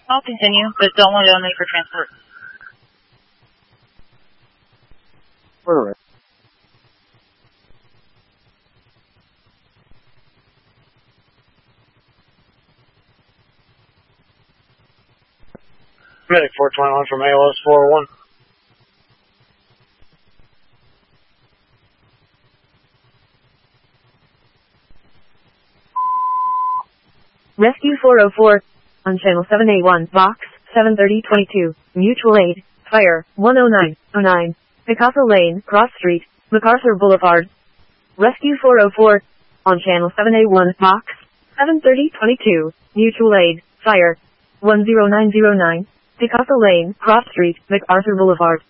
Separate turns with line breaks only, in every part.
I'll continue, but don't load only for transport.
Alright. Medic 421 from ALS 401.
Rescue 404, on channel 7A1, box 73022, mutual aid, fire 10909, Picasso Lane, Cross Street, MacArthur Boulevard. Rescue 404, on channel 7A1, box 73022, mutual aid, fire 10909, Picasso Lane, Cross Street, MacArthur Boulevard.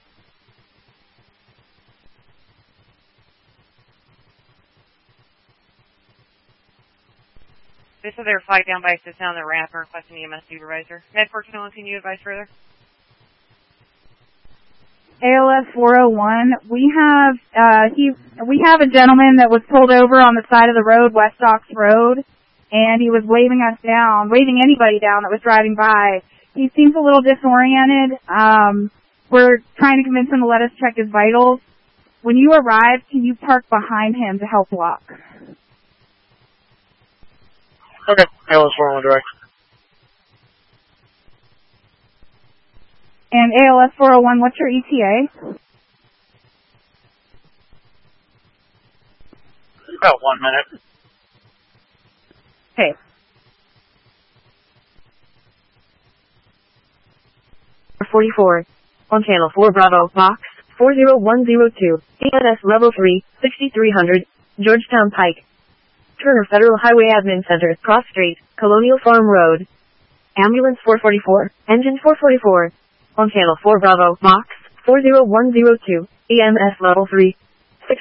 This is their flight down by assistant on the ramp and requesting EMS supervisor. Med 421, can you advise further?
ALS 401, we have a gentleman that was pulled over on the side of the road, West Ox Road, and he was waving us down, waving anybody down that was driving by. He seems a little disoriented. We're trying to convince him to let us check his vitals. When you arrive, can you park behind him to help block?
Okay, ALS 401 direct.
And ALS 401, what's your ETA?
About 1 minute.
Okay.
44, on channel 4 Bravo, box 40102, ANS level 3, 6300, Georgetown Pike. Turner Federal Highway Admin Center, Cross Street, Colonial Farm Road. Ambulance 444, engine 444, on channel 4 Bravo, box 40102, AMS level 3,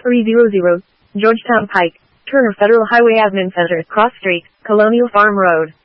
6300, Georgetown Pike. Turner Federal Highway Admin Center, Cross Street, Colonial Farm Road.